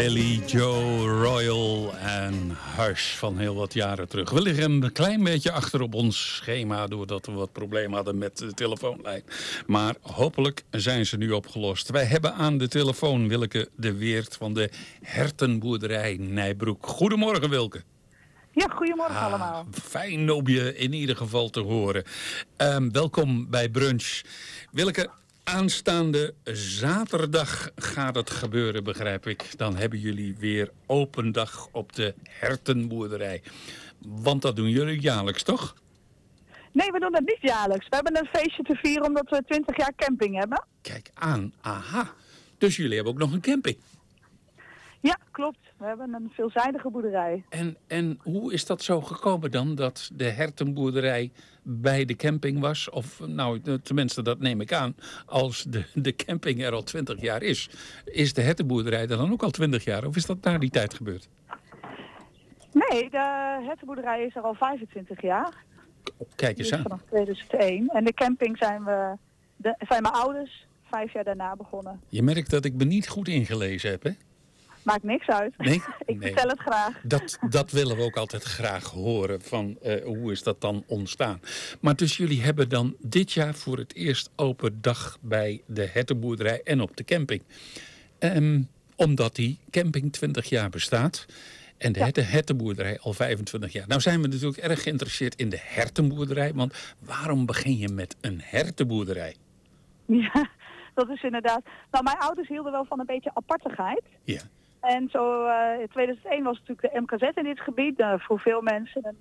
Billy Joe Royal en Hush van heel wat jaren terug. We liggen een klein beetje achter op ons schema doordat we wat problemen hadden met de telefoonlijn. Maar hopelijk zijn ze nu opgelost. Wij hebben aan de telefoon Wilke de Weert van de hertenboerderij Nijbroek. Goedemorgen Wilke. Ja, goedemorgen allemaal. Fijn om je in ieder geval te horen. Welkom bij Brunch. Wilke, aanstaande zaterdag gaat het gebeuren, begrijp ik. Dan hebben jullie weer open dag op de hertenboerderij. Want dat doen jullie jaarlijks, toch? Nee, we doen dat niet jaarlijks. We hebben een feestje te vieren omdat we 20 jaar camping hebben. Kijk aan, aha. Dus jullie hebben ook nog een camping. Ja, klopt. We hebben een veelzijdige boerderij. En hoe is dat zo gekomen dan, dat de hertenboerderij bij de camping was? Of nou, tenminste, dat neem ik aan. Als de camping er al 20 jaar is de hertenboerderij er dan ook al 20 jaar? Of is dat na die tijd gebeurd? Nee, de hertenboerderij is er al 25 jaar. Kijk eens aan. Vanaf 2001. En de camping zijn mijn ouders 5 jaar daarna begonnen. Je merkt dat ik me niet goed ingelezen heb, hè? Maakt niks uit. Nee? Ik vertel het graag. Dat willen we ook altijd graag horen, van hoe is dat dan ontstaan. Maar dus jullie hebben dan dit jaar voor het eerst open dag bij de hertenboerderij en op de camping. Omdat die camping 20 jaar bestaat en de hertenboerderij al 25 jaar. Nou zijn we natuurlijk erg geïnteresseerd in de hertenboerderij, want waarom begin je met een hertenboerderij? Ja, dat is inderdaad. Nou, mijn ouders hielden wel van een beetje apartigheid. Ja. En zo in 2001 was natuurlijk de MKZ in dit gebied. Voor veel mensen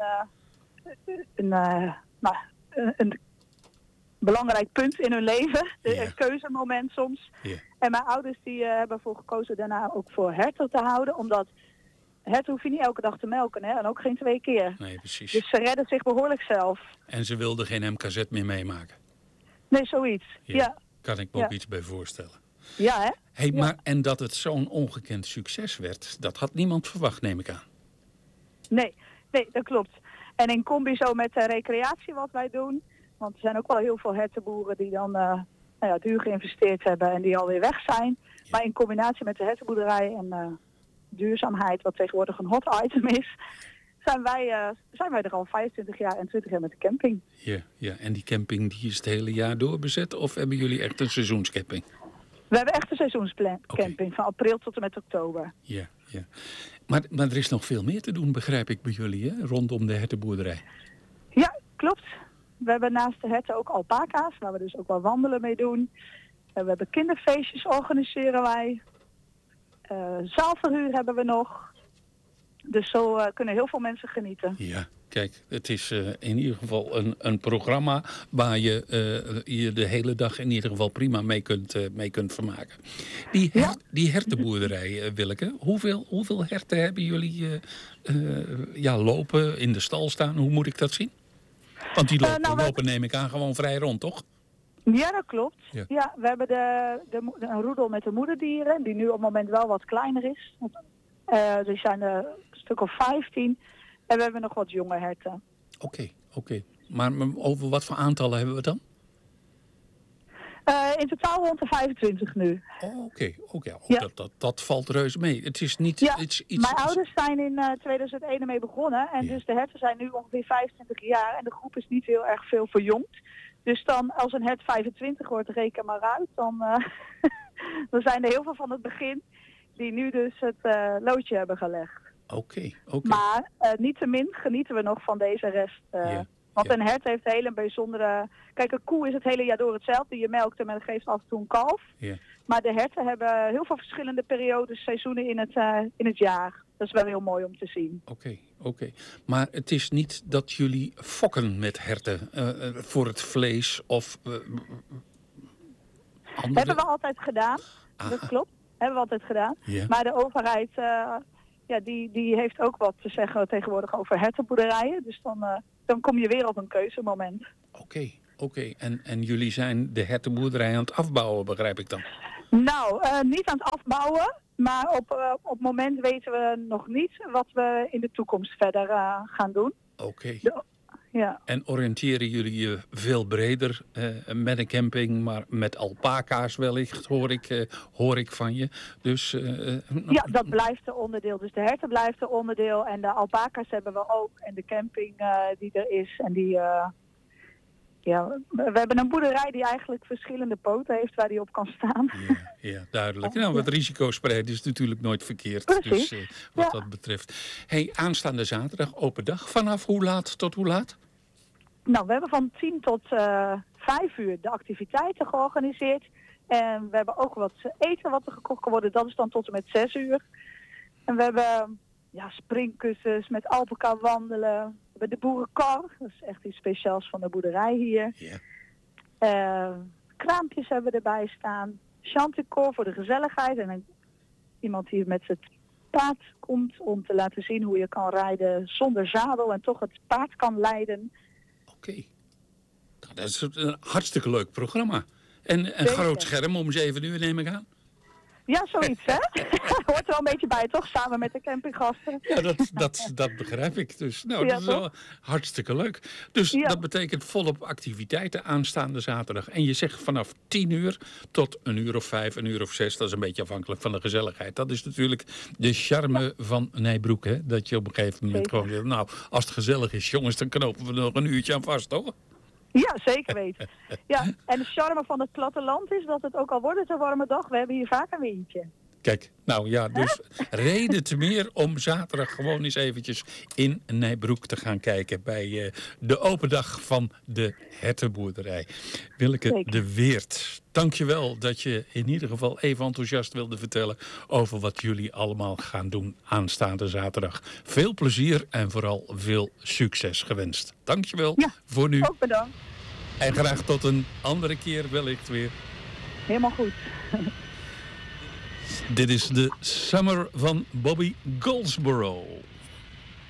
een belangrijk punt in hun leven. Een keuzemoment soms. Yeah. En mijn ouders die hebben ervoor gekozen daarna ook voor herten te houden. Omdat herten hoef je niet elke dag te melken. Hè? En ook geen 2 keer. Nee, precies. Dus ze redden zich behoorlijk zelf. En ze wilden geen MKZ meer meemaken. Nee, zoiets. Ja. Kan ik me ook iets bij voorstellen. Ja, hè? Hey, maar en dat het zo'n ongekend succes werd, dat had niemand verwacht, neem ik aan. Nee, dat klopt. En in combi zo met de recreatie wat wij doen. Want er zijn ook wel heel veel hertenboeren die dan duur geïnvesteerd hebben en die alweer weg zijn. Ja. Maar in combinatie met de hertenboerderij en duurzaamheid, wat tegenwoordig een hot item is, zijn wij er al 25 jaar en 20 jaar met de camping. Ja. En die camping die is het hele jaar door bezet of hebben jullie echt een seizoenscamping? We hebben echt een seizoenscamping van april tot en met oktober. Ja. Maar er is nog veel meer te doen, begrijp ik bij jullie, hè? Rondom de hertenboerderij. Ja, klopt. We hebben naast de herten ook alpaca's, waar we dus ook wel wandelen mee doen. We hebben kinderfeestjes organiseren wij. Zaalverhuur hebben we nog. Dus zo kunnen heel veel mensen genieten. Ja, kijk, het is in ieder geval een programma waar je de hele dag in ieder geval prima mee kunt vermaken. Die hertenboerderij, Willeke, hoeveel herten hebben jullie lopen, in de stal staan? Hoe moet ik dat zien? Want die lopen neem ik aan gewoon vrij rond, toch? Ja, dat klopt. Ja, we hebben een roedel met de moederdieren, die nu op het moment wel wat kleiner is. Die zijn een stuk of 15. En we hebben nog wat jonge herten. Oké. Maar over wat voor aantallen hebben we dan? In totaal rond de 25 nu. Oké. Ja. Dat valt reuze mee. Het is niet iets... Mijn ouders zijn in 2001 ermee begonnen. En dus de herten zijn nu ongeveer 25 jaar. En de groep is niet heel erg veel verjongd. Dus dan, als een hert 25 wordt, reken maar uit. Dan zijn er heel veel van het begin die nu dus het loodje hebben gelegd. Oké. Maar niettemin genieten we nog van deze rest. Want een hert heeft een hele bijzondere... Kijk, een koe is het hele jaar door hetzelfde. Je melkt hem en het geeft af en toe een kalf. Yeah. Maar de herten hebben heel veel verschillende periodes, seizoenen in het jaar. Dat is wel heel mooi om te zien. Oké. Maar het is niet dat jullie fokken met herten voor het vlees of... Hebben we altijd gedaan. Dat klopt. Hebben we altijd gedaan. Yeah. Maar de overheid... die heeft ook wat te zeggen tegenwoordig over hertenboerderijen. Dus dan kom je weer op een keuzemoment. Oké. En jullie zijn de hertenboerderij aan het afbouwen, begrijp ik dan? Nou, niet aan het afbouwen. Maar op het moment weten we nog niet wat we in de toekomst verder gaan doen. Oké. Ja. En oriënteren jullie je veel breder met een camping, maar met alpaca's wellicht, hoor ik van je. Dus, Ja, dat blijft een onderdeel. Dus de herten blijft een onderdeel en de alpaca's hebben we ook. En de camping die er is. En die, we hebben een boerderij die eigenlijk verschillende poten heeft waar die op kan staan. Ja, duidelijk. Nou, wat risicospreiden is natuurlijk nooit verkeerd. Precies. Dus wat dat betreft. Hey, aanstaande zaterdag, open dag. Vanaf hoe laat tot hoe laat? Nou, we hebben van 10 tot 5 uur de activiteiten georganiseerd. En we hebben ook wat eten wat er gekocht kan worden. Dat is dan tot en met 6 uur. En we hebben springkussens met alpaca wandelen. We hebben de boerenkar. Dat is echt iets speciaals van de boerderij hier. Ja. Kraampjes hebben we erbij staan. Chanticoor voor de gezelligheid. En iemand die met het paard komt om te laten zien hoe je kan rijden zonder zadel. En toch het paard kan leiden. Oké. Nou, dat is een hartstikke leuk programma. En een groot scherm om 7 uur, neem ik aan. Ja, zoiets, hè? Hoort er wel een beetje bij, toch? Samen met de campinggasten. Ja, dat begrijp ik. Dus nou, dat is wel hartstikke leuk. Dus dat betekent volop activiteiten aanstaande zaterdag. En je zegt vanaf 10 uur tot 1 uur of 5, 1 uur of 6. Dat is een beetje afhankelijk van de gezelligheid. Dat is natuurlijk de charme van Nijbroek, hè? Dat je op een gegeven moment gewoon zegt, nou, als het gezellig is, jongens, dan knopen we er nog een uurtje aan vast, toch? Ja, zeker weten. Ja, en de charme van het platteland is dat het ook al wordt het een warme dag. We hebben hier vaak een windje. Kijk, nou ja, dus reden te meer om zaterdag gewoon eens eventjes in Nijbroek te gaan kijken bij de open dag van de hertenboerderij. Willeke de Weert, dankjewel dat je in ieder geval even enthousiast wilde vertellen over wat jullie allemaal gaan doen aanstaande zaterdag. Veel plezier en vooral veel succes gewenst. Dankjewel voor nu. Ook bedankt. En graag tot een andere keer wellicht weer. Helemaal goed. Dit is de Summer van Bobby Goldsboro.